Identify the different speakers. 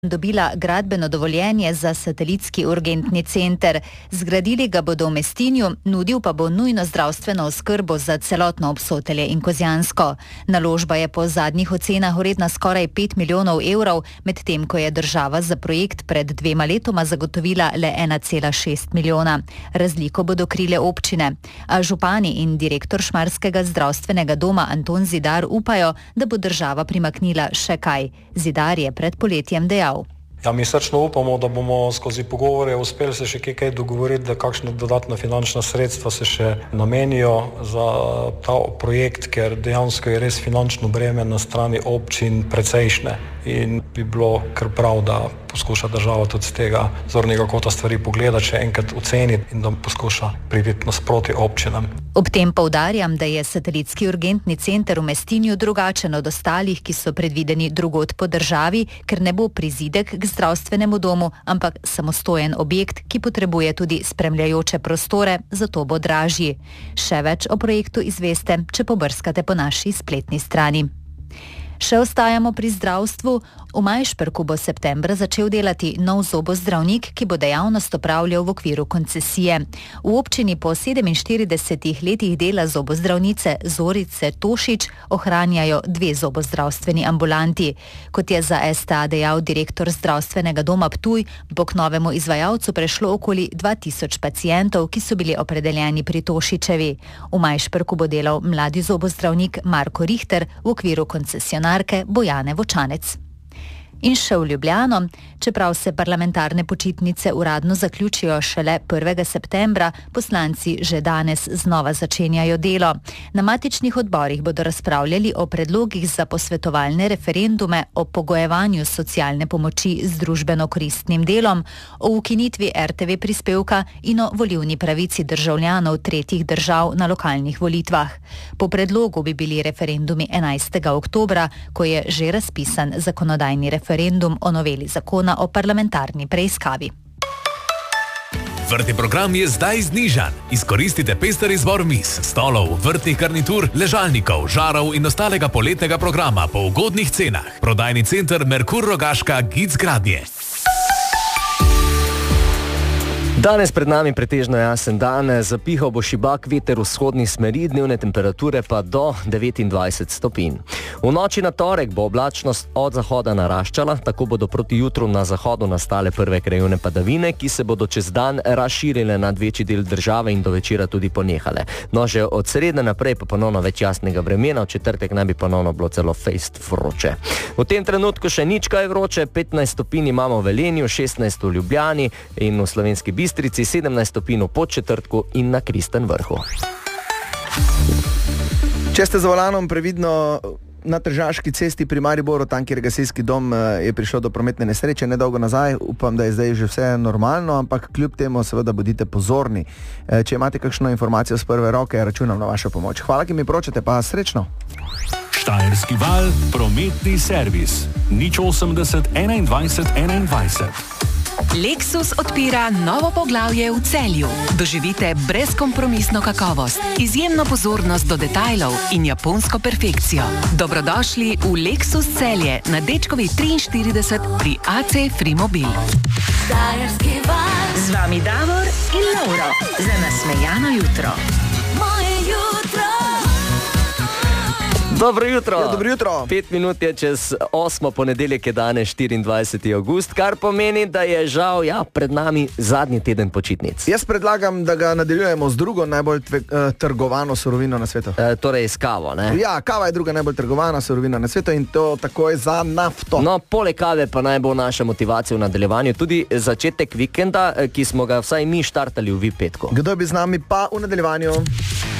Speaker 1: dobila gradbeno dovoljenje za satelitski urgentni center. Zgradili ga bodo v Mestinju, nudil pa bo nujno zdravstveno oskrbo za celotno Obsotelje in Kozjansko. Naložba je po zadnjih ocenah vredna skoraj 5 milijonov evrov, medtem ko je država za projekt pred 2 letoma zagotovila le 1,6 milijona. Razliko bodo krile občine. A župani in direktor Šmarskega zdravstvenega doma Anton Zidar upajo, da bo država primaknila še kaj. Zidar je pred poletjem dejal:
Speaker 2: Ja, mi srčno upamo, da bomo skozi pogovore uspeli se še kaj dogovoriti, da kakšna dodatna finančna sredstva se še namenijo za ta projekt, ker dejansko je res finančno breme na strani občin precejšnje in bi bilo kar prav, da poskuša država tudi z tega zornega kota stvari pogledati, še enkrat oceniti in da poskuša priti nasproti občinam.
Speaker 1: Ob tem poudarjam, da je satelitski urgentni center v Mestinju drugačen od ostalih, ki so predvideni drugod po državi, ker ne bo prizidek k zdravstvenemu domu, ampak samostojen objekt, ki potrebuje tudi spremljajoče prostore, zato bo dražji. Še več o projektu izveste, če pobrskate po naši spletni strani. Še ostajamo pri zdravstvu. V Majšperku bo septembra začel delati nov zobozdravnik, ki bo dejavnost opravljal v okviru koncesije. V občini po 47 letih dela zobozdravnice Zorice Tošič ohranjajo 2 zobozdravstveni ambulanti. Kot je za STA dejal direktor zdravstvenega doma Ptuj, bo k novemu izvajalcu prešlo okoli 2000 pacientov, ki so bili opredeljeni pri Tošičevi. V Majšperku bo delal mladi zobozdravnik Marko Richter v okviru koncesionarke Bojane Vočanec. In še v Ljubljano. Čeprav se parlamentarne počitnice uradno zaključijo šele 1. septembra, poslanci že danes znova začenjajo delo. Na matičnih odborih bodo razpravljali o predlogih za posvetovalne referendume o pogojevanju socialne pomoči z družbeno koristnim delom, o ukinitvi RTV prispevka in o volilni pravici državljanov tretjih držav na lokalnih volitvah. Po predlogu bi bili referendumi 11. oktobra, ko je že razpisan zakonodajni referendum o noveli zakona o parlamentarni preiskavi.
Speaker 3: Vrtni program je zdaj znižan. Izkoristite pester izbor miz, stolov, vrtnih garnitur, ležalnikov, žarov in ostalega poletnega programa po ugodnih cenah. Prodajni center Merkur Rogaška Gic Gradnje.
Speaker 4: Danes pred nami pretežno jasen dan, zapihal bo šibak veter vzhodnih smeri, dnevne temperature pa do 29 stopinj. V noči na torek bo oblačnost od zahoda naraščala, tako bodo proti jutru na zahodu nastale prve krajevne padavine, ki se bodo čez dan razširile nad večji del države in do večera tudi ponehale. No, že od srede naprej pa ponovno več jasnega vremena, v četrtek naj bi ponovno bilo celo fejst vroče. V tem trenutku še nič kaj vroče, 15 stopinj imamo v Velenju, 16 v Ljubljani in v Slovenski Bistrici, 17 stopinj v Podčetrtku in na Kristen Vrhu.
Speaker 5: Če ste za volanom, previdno. Na Tržaški cesti pri Mariboru, tam, kjer je gasilski dom, je prišlo do prometne nesreče nedolgo nazaj. Upam, da je zdaj že vse normalno, ampak kljub temu seveda bodite pozorni. Če imate kakšno informacijo z prve roke, računam na vašo pomoč. Hvala, ki mi poročate, pa srečno.
Speaker 3: Štajerski val, prometni servis. 080 21 21.
Speaker 6: Lexus odpira novo poglavje v Celju. Doživite brezkompromisno kakovost, izjemno pozornost do detajlov in japonsko perfekcijo. Dobrodošli v Lexus Celje na Dečkovi 43 pri AC Frimobil.
Speaker 7: Z vami Davor in Lauro za nasmejano jutro. Moje jutro.
Speaker 4: Dobro jutro.
Speaker 5: Ja, dobro jutro.
Speaker 4: 5 minut je čez 8, ponedeljek je danes 24. avgust, kar pomeni, da je žal pred nami zadnji teden počitnic.
Speaker 5: Jaz predlagam, da ga nadaljujemo z drugo najbolj trgovano surovino na svetu.
Speaker 4: Torej s kavo, ne?
Speaker 5: Ja, kava je druga najbolj trgovana surovina na svetu in to takoj za nafto.
Speaker 4: No, poleg kave pa naj bo naša motivacija v nadaljevanju tudi začetek vikenda, ki smo ga vsaj mi štartali v VIP petku.
Speaker 5: Kdo bi z nami pa v nadaljevanju?